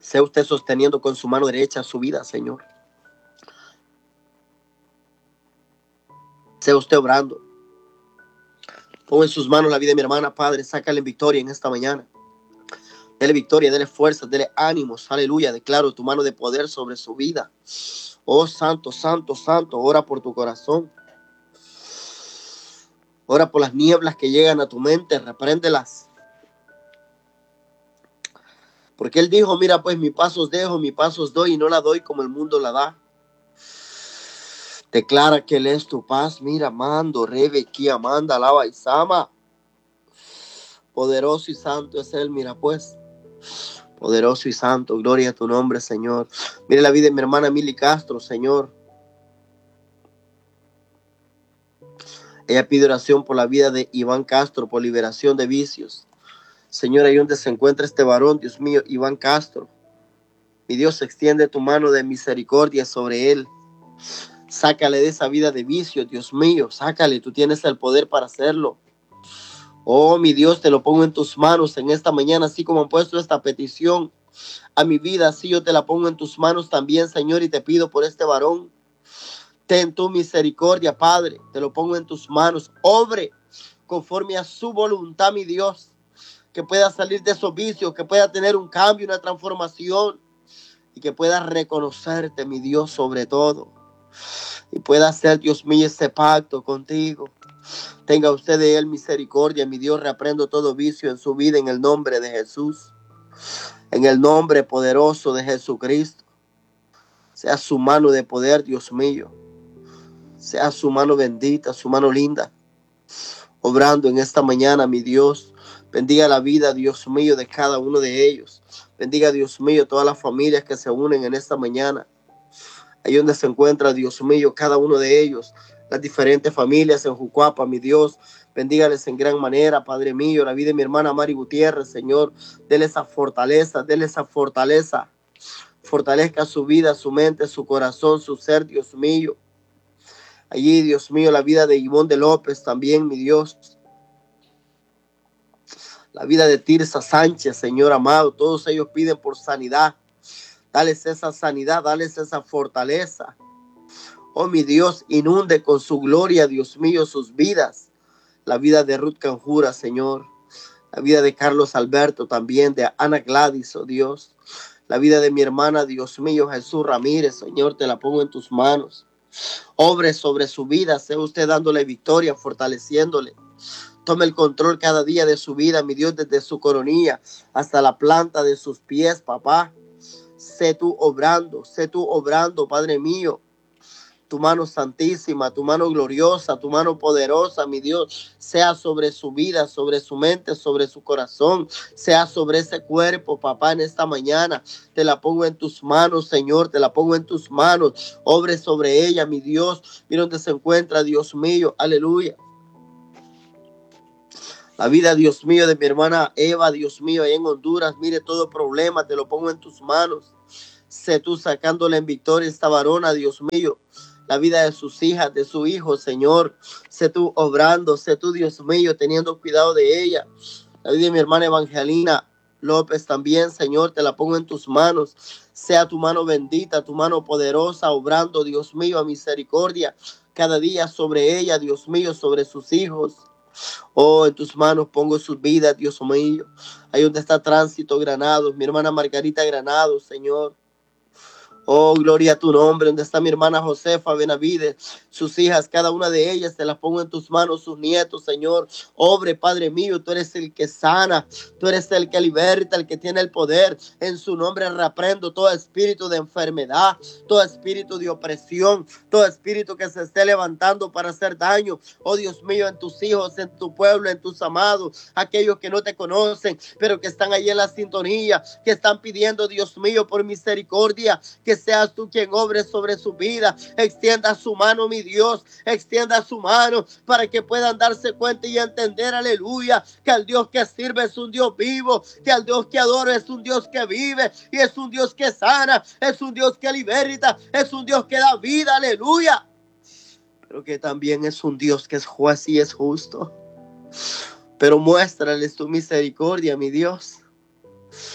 Sea usted sosteniendo con su mano derecha su vida, Señor. Sea usted obrando. Ponga en sus manos la vida de mi hermana, Padre. Sácale victoria en esta mañana. Dele victoria, dele fuerza, dele ánimos. Aleluya. Declaro tu mano de poder sobre su vida. Oh, santo, santo, santo. Ora por tu corazón. Ora por las nieblas que llegan a tu mente. Repréndelas. Porque Él dijo, mira pues, mi paz os dejo, mi paz os doy, y no la doy como el mundo la da. Declara que Él es tu paz. Mira, mando, rebe, kia, manda, alaba y sama. Poderoso y santo es Él, mira pues. Poderoso y santo, gloria a tu nombre, Señor. Mire la vida de mi hermana Mili Castro, Señor. Ella pide oración por la vida de Iván Castro, por liberación de vicios. Señor, ahí donde se encuentra este varón, Dios mío, Iván Castro. Mi Dios, extiende tu mano de misericordia sobre él. Sácale de esa vida de vicio, Dios mío. Sácale, tú tienes el poder para hacerlo. Oh, mi Dios, te lo pongo en tus manos en esta mañana, así como han puesto esta petición a mi vida, así yo te la pongo en tus manos también, Señor, y te pido por este varón. Ten tu misericordia, Padre, te lo pongo en tus manos. Obre conforme a su voluntad, mi Dios, que pueda salir de esos vicios, que pueda tener un cambio, una transformación, y que pueda reconocerte, mi Dios, sobre todo, y pueda hacer, Dios mío, ese pacto contigo. Tenga usted de él misericordia, mi Dios. Reprendo todo vicio en su vida en el nombre de Jesús, en el nombre poderoso de Jesucristo. Sea su mano de poder, Dios mío. Sea su mano bendita, su mano linda, obrando en esta mañana, mi Dios. Bendiga la vida, Dios mío, de cada uno de ellos. Bendiga, Dios mío, todas las familias que se unen en esta mañana. Ahí donde se encuentra, Dios mío, cada uno de ellos. Las diferentes familias en Jucuapa, mi Dios. Bendígales en gran manera, Padre mío. La vida de mi hermana Mari Gutiérrez, Señor. Dele esa fortaleza, dele esa fortaleza. Fortalezca su vida, su mente, su corazón, su ser, Dios mío. Allí, Dios mío, la vida de Ivonne de López también, mi Dios. La vida de Tirsa Sánchez, Señor amado. Todos ellos piden por sanidad. Dales esa sanidad, dales esa fortaleza. Oh, mi Dios, inunde con su gloria, Dios mío, sus vidas. La vida de Ruth Canjura, Señor. La vida de Carlos Alberto también, de Ana Gladys, oh Dios. La vida de mi hermana, Dios mío, Jesús Ramírez, Señor, te la pongo en tus manos. Obre sobre su vida, sea usted dándole victoria, fortaleciéndole. Tome el control cada día de su vida, mi Dios, desde su coronilla hasta la planta de sus pies, papá. Sé tú obrando, Padre mío. Tu mano santísima, tu mano gloriosa, tu mano poderosa, mi Dios, sea sobre su vida, sobre su mente, sobre su corazón, sea sobre ese cuerpo, papá, en esta mañana. Te la pongo en tus manos, Señor, te la pongo en tus manos. Obre sobre ella, mi Dios. Mira donde se encuentra, Dios mío, aleluya. La vida, Dios mío, de mi hermana Eva, Dios mío, allá en Honduras. Mire todo problema, te lo pongo en tus manos. Sé tú sacándole en victoria esta varona, Dios mío. La vida de sus hijas, de su hijo, Señor. Sé tú obrando, sé tú, Dios mío, teniendo cuidado de ella. La vida de mi hermana Evangelina López también, Señor, te la pongo en tus manos. Sea tu mano bendita, tu mano poderosa, obrando, Dios mío, a misericordia. Cada día sobre ella, Dios mío, sobre sus hijos. Oh, en tus manos pongo sus vidas, Dios mío. Ahí donde está Tránsito Granados, mi hermana Margarita Granados, Señor. Oh, gloria a tu nombre, donde está mi hermana Josefa Benavides, sus hijas, cada una de ellas, te las pongo en tus manos, sus nietos, Señor. Obre, Padre mío, tú eres el que sana, tú eres el que liberta, el que tiene el poder. En su nombre reprendo todo espíritu de enfermedad, todo espíritu de opresión, todo espíritu que se esté levantando para hacer daño. Oh, Dios mío, en tus hijos, en tu pueblo, en tus amados, aquellos que no te conocen, pero que están ahí en la sintonía, que están pidiendo, Dios mío, por misericordia, que seas tú quien obre sobre su vida. Extienda su mano, mi Dios, extienda su mano para que puedan darse cuenta y entender, aleluya, que el Dios que sirve es un Dios vivo, que el Dios que adoro es un Dios que vive y es un Dios que sana, es un Dios que liberta, es un Dios que da vida, aleluya, pero que también es un Dios que es juez y es justo. Pero muéstrales tu misericordia, mi Dios.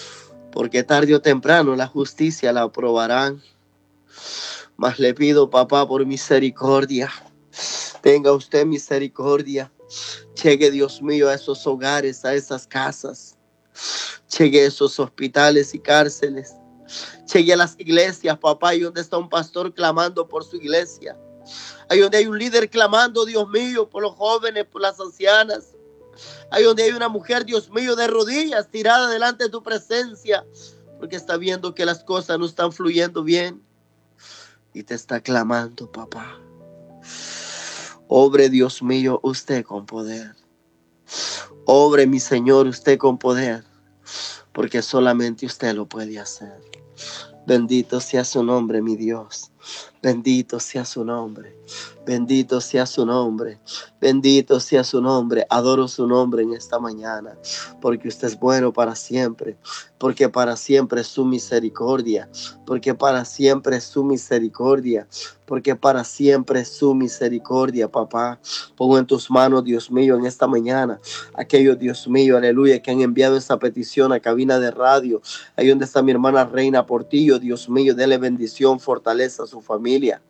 porque tarde o temprano la justicia la aprobarán. Mas le pido, papá, por misericordia, tenga usted misericordia. Llegue, Dios mío, a esos hogares, a esas casas. Llegue a esos hospitales y cárceles. Llegue a las iglesias, papá, y donde está un pastor clamando por su iglesia. Ahí donde hay un líder clamando, Dios mío, por los jóvenes, por las ancianas. Ahí donde hay una mujer, Dios mío, de rodillas, tirada delante de tu presencia, porque está viendo que las cosas no están fluyendo bien. Y te está clamando, papá. Obre, Dios mío, usted con poder. Obre, mi Señor, usted con poder, porque solamente usted lo puede hacer. Bendito sea su nombre, mi Dios. Bendito sea su nombre. Bendito sea su nombre. Bendito sea su nombre. Adoro su nombre en esta mañana, porque usted es bueno para siempre, porque para siempre es su misericordia, porque para siempre es su misericordia, porque para siempre es su misericordia, papá. Pongo en tus manos, Dios mío, en esta mañana, aquellos, Dios mío, aleluya, que han enviado esa petición a cabina de radio. Ahí donde está mi hermana Reina Portillo, Dios mío, dele bendición, fortaleza a su familia.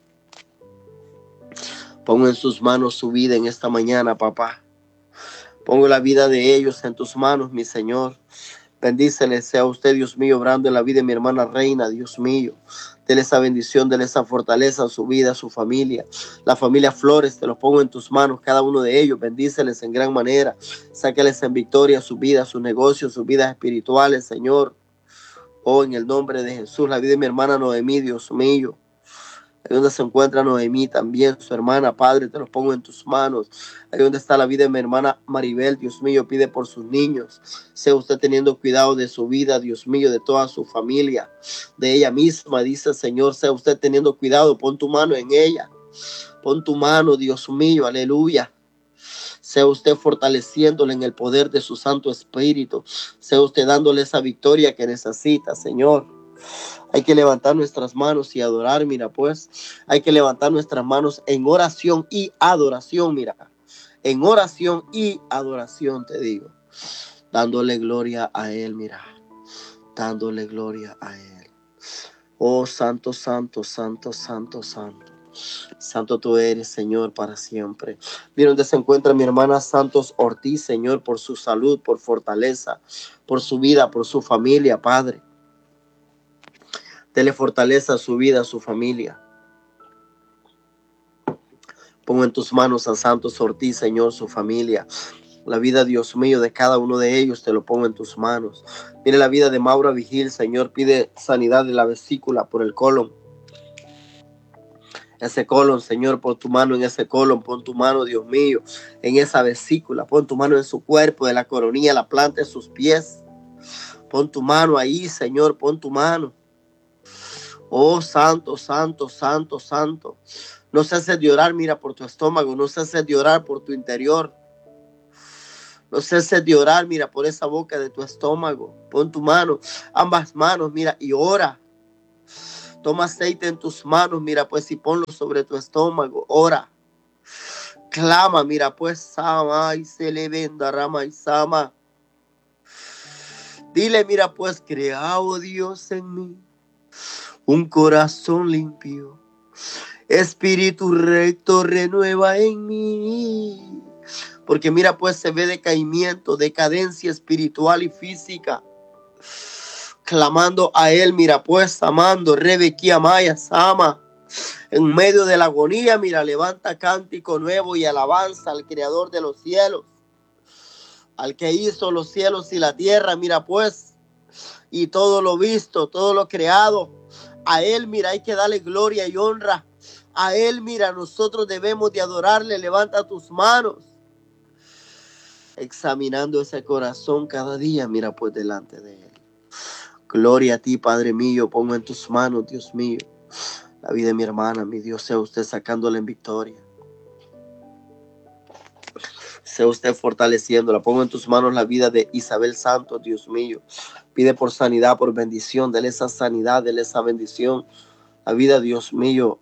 Pongo en sus manos su vida en esta mañana, papá. Pongo la vida de ellos en tus manos, mi Señor. Bendícele sea usted, Dios mío, obrando en la vida de mi hermana Reina, Dios mío. Dele esa bendición, dele esa fortaleza a su vida, a su familia. La familia Flores, te los pongo en tus manos, cada uno de ellos. Bendíceles en gran manera. Sáqueles en victoria su vida, sus negocios, sus vidas espirituales, Señor. Oh, en el nombre de Jesús, la vida de mi hermana Noemí, Dios mío. Ahí donde se encuentra Noemí también, su hermana, Padre, te los pongo en tus manos. Ahí donde está la vida de mi hermana Maribel, Dios mío, pide por sus niños. Sea usted teniendo cuidado de su vida, Dios mío, de toda su familia, de ella misma, dice el Señor. Sea usted teniendo cuidado, pon tu mano en ella. Pon tu mano, Dios mío, aleluya. Sea usted fortaleciéndole en el poder de su Santo Espíritu. Sea usted dándole esa victoria que necesita, Señor. Hay que levantar nuestras manos y adorar, mira pues. Hay que levantar nuestras manos en oración y adoración, mira. En oración y adoración, te digo. Dándole gloria a Él, mira. Dándole gloria a Él. Oh, santo, santo, santo, santo, santo. Santo tú eres, Señor, para siempre. Mira donde se encuentra mi hermana Santos Ortiz, Señor, por su salud, por fortaleza, por su vida, por su familia, Padre. Dele fortaleza a su vida, a su familia. Pongo en tus manos a Santos Ortiz, Señor, su familia. La vida, Dios mío, de cada uno de ellos te lo pongo en tus manos. Mire la vida de Maura Vigil, Señor, pide sanidad de la vesícula por el colon. Ese colon, Señor, pon tu mano en ese colon, pon tu mano, Dios mío, en esa vesícula, pon tu mano en su cuerpo, de la coronilla, la planta de sus pies. Pon tu mano ahí, Señor, pon tu mano. Oh, santo, santo, santo, santo. No ceses de orar, mira, por tu estómago. No ceses de orar por tu interior. No ceses de orar, mira, por esa boca de tu estómago. Pon tu mano, ambas manos, mira, y ora. Toma aceite en tus manos, mira, pues, y ponlo sobre tu estómago. Ora. Clama, mira, pues, Sama, y se le venda, Rama y Sama. Dile, mira, pues, crea, oh Dios, en mí un corazón limpio, espíritu recto renueva en mí. Porque mira, pues se ve decaimiento, decadencia espiritual y física. Clamando a Él, mira, pues amando, Rebequía Maya, Sama. En medio de la agonía, mira, levanta cántico nuevo y alabanza al Creador de los cielos, al que hizo los cielos y la tierra, mira, pues, y todo lo visto, todo lo creado. A Él, mira, hay que darle gloria y honra. A Él, mira, nosotros debemos de adorarle. Levanta tus manos. Examinando ese corazón cada día, mira, pues delante de Él. Gloria a ti, Padre mío. Pongo en tus manos, Dios mío, la vida de mi hermana, mi Dios, sea usted sacándola en victoria. Sea usted fortaleciéndola. Pongo en tus manos la vida de Isabel Santos, Dios mío. Pide por sanidad, por bendición. Dele esa sanidad, dele esa bendición. La vida, Dios mío,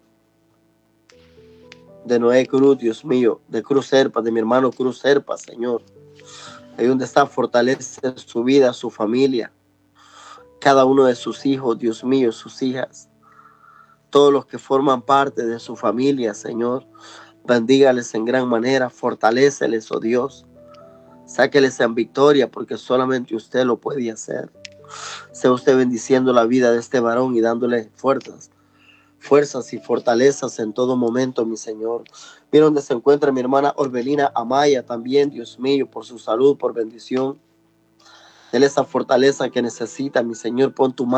de Noé Cruz, Dios mío, de Cruz Serpa, de mi hermano Cruz Serpa, Señor. Ahí donde está, fortalece su vida, su familia. cada uno de sus hijos, Dios mío, sus hijas, todos los que forman parte de su familia, Señor. Bendígales en gran manera, fortaléceles, oh Dios. Sáqueles en victoria porque solamente usted lo puede hacer. Sea usted bendiciendo la vida de este varón y dándole fuerzas y fortalezas en todo momento, mi Señor. Mira donde se encuentra mi hermana Orbelina Amaya también, Dios mío, por su salud, por bendición. Dele esa fortaleza que necesita, mi Señor. Pon tu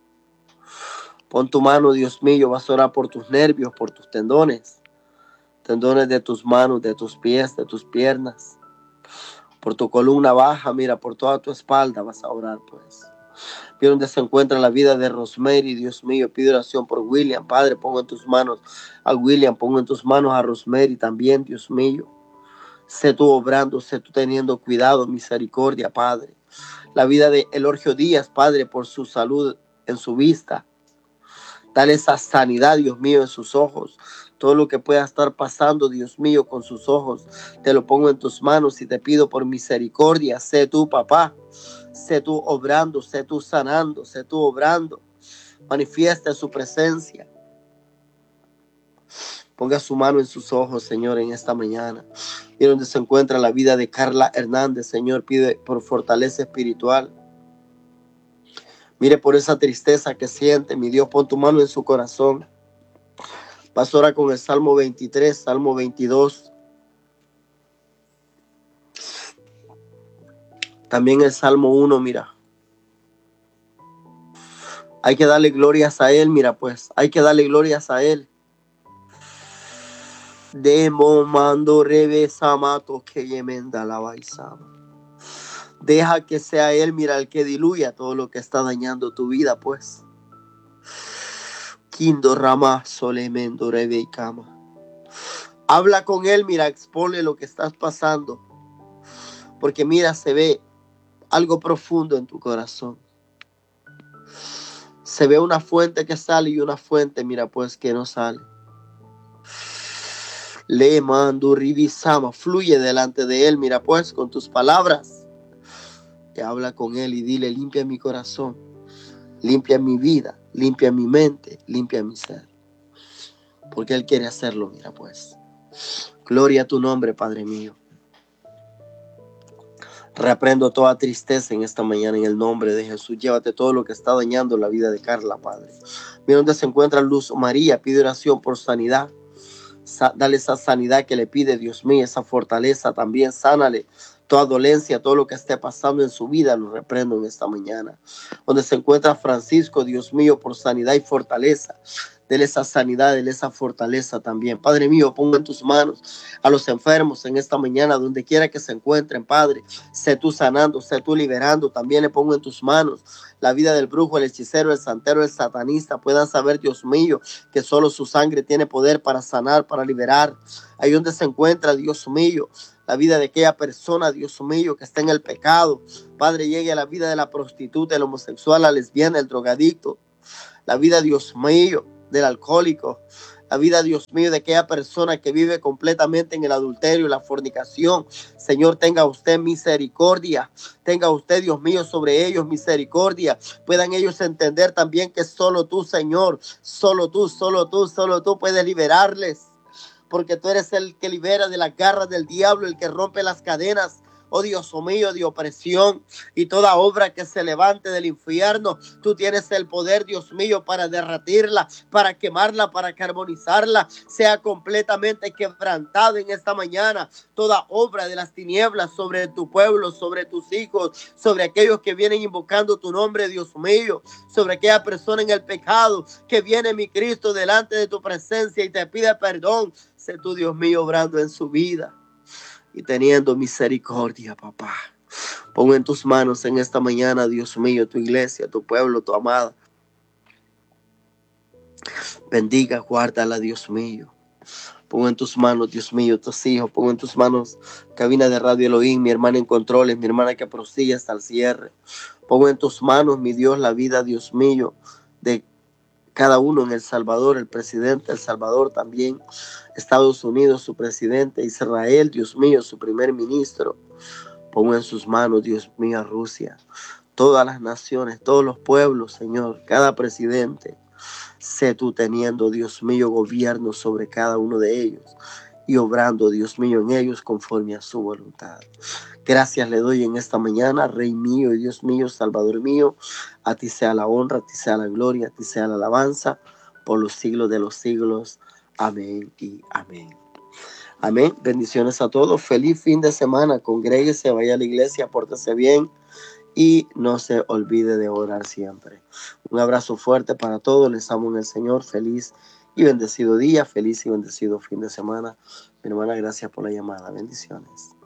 mano, Dios mío. Vas a orar por tus nervios, por tus tendones de tus manos, de tus pies, de tus piernas, por tu columna baja, mira, por toda tu espalda vas a orar, pues. Mira donde se encuentra la vida de Rosemary, Dios mío. Pido oración por William, Padre. Pongo en tus manos a William, pongo en tus manos a Rosemary también, Dios mío. Sé tú obrando, sé tú teniendo cuidado, misericordia, Padre. La vida de Elorgio Díaz, Padre, por su salud en su vista. Dale esa sanidad, Dios mío, en sus ojos. Todo lo que pueda estar pasando, Dios mío, con sus ojos, te lo pongo en tus manos y te pido por misericordia. Sé tú, papá. Sé tú obrando, sé tú sanando, sé tú obrando. Manifiesta su presencia. Ponga su mano en sus ojos, Señor, en esta mañana. Y donde se encuentra la vida de Carla Hernández, Señor, pide por fortaleza espiritual. Mire por esa tristeza que siente, mi Dios, pon tu mano en su corazón. Pastora, con el Salmo 23, Salmo 22. También el Salmo 1, mira. Hay que darle glorias a Él, mira pues. Hay que darle glorias a Él. Demo mando revesa mato que yemenda la baisama. Deja que sea Él, mira, el que diluya todo lo que está dañando tu vida, pues. Quindo rama solemendo rebeicama. Habla con Él, mira, expone lo que estás pasando. Porque mira, se ve algo profundo en tu corazón. Se ve una fuente que sale y una fuente, mira, pues, que no sale. Le mando rivisama, fluye delante de Él, mira, pues, con tus palabras. Que habla con Él y dile, limpia mi corazón, limpia mi vida, limpia mi mente, limpia mi ser. Porque Él quiere hacerlo, mira, pues. Gloria a tu nombre, Padre mío. Reprendo toda tristeza en esta mañana en el nombre de Jesús. Llévate todo lo que está dañando la vida de Carla, Padre. Mira donde se encuentra Luz María. Pide oración por sanidad. Dale esa sanidad que le pide, Dios mío, esa fortaleza también. Sánale toda dolencia, todo lo que esté pasando en su vida, lo reprendo en esta mañana. Donde se encuentra Francisco, Dios mío, por sanidad y fortaleza. Dele esa sanidad, dele esa fortaleza también. Padre mío, pongo en tus manos a los enfermos en esta mañana, donde quiera que se encuentren, Padre. Sé tú sanando, sé tú liberando. También le pongo en tus manos la vida del brujo, el hechicero, el santero, el satanista. Puedan saber, Dios mío, que solo su sangre tiene poder para sanar, para liberar. Ahí donde se encuentra, Dios mío, la vida de aquella persona, Dios mío, que está en el pecado. Padre, llegue a la vida de la prostituta, el homosexual, la lesbiana, el drogadicto. La vida, Dios mío, del alcohólico. La vida, Dios mío, de aquella persona que vive completamente en el adulterio, la fornicación. Señor, tenga usted misericordia. Tenga usted, Dios mío, sobre ellos misericordia. Puedan ellos entender también que solo tú, Señor, solo tú puedes liberarles. Porque tú eres el que libera de las garras del diablo, el que rompe las cadenas, oh Dios mío, de opresión, y toda obra que se levante del infierno, tú tienes el poder, Dios mío, para derretirla, para quemarla, para carbonizarla, sea completamente quebrantada en esta mañana toda obra de las tinieblas sobre tu pueblo, sobre tus hijos, sobre aquellos que vienen invocando tu nombre, Dios mío, sobre aquella persona en el pecado que viene, mi Cristo, delante de tu presencia y te pide perdón. Sé tú, Dios mío, obrando en su vida y teniendo misericordia, papá. Pongo en tus manos en esta mañana, Dios mío, tu iglesia, tu pueblo, tu amada. Bendiga, guárdala, Dios mío. Pongo en tus manos, Dios mío, tus hijos. Pongo en tus manos cabina de Radio Elohim, mi hermana en controles, mi hermana que prosigue hasta el cierre. Pongo en tus manos, mi Dios, la vida, Dios mío, de cada uno en El Salvador, el presidente El Salvador también, Estados Unidos, su presidente, Israel, Dios mío, su primer ministro. Pongo en sus manos, Dios mío, a Rusia. todas las naciones, todos los pueblos, Señor, cada presidente. Sé tú teniendo, Dios mío, gobierno sobre cada uno de ellos y obrando, Dios mío, en ellos conforme a su voluntad. Gracias le doy en esta mañana, Rey mío y Dios mío, Salvador mío. A ti sea la honra, a ti sea la gloria, a ti sea la alabanza por los siglos de los siglos. Amén y amén. Amén. Bendiciones a todos. Feliz fin de semana. Congréguese, vaya a la iglesia, pórtese bien y no se olvide de orar siempre. Un abrazo fuerte para todos. Les amo en el Señor. Feliz y bendecido día. Feliz y bendecido fin de semana. Mi hermana, gracias por la llamada. Bendiciones.